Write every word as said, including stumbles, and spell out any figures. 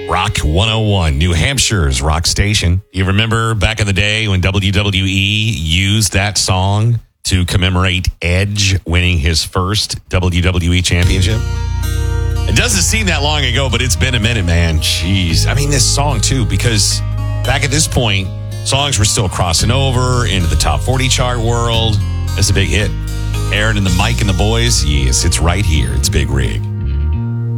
Rock one oh one, New Hampshire's rock station. You remember back in the day when W W E used that song to commemorate Edge winning his first W W E championship? It doesn't seem that long ago, but it's been a minute, man. Jeez. I mean, this song, too, because back at this point, songs were still crossing over into the top forty chart world. That's a big hit. Aaron and the Mike and the boys, yes, it's right here. It's Big Rig.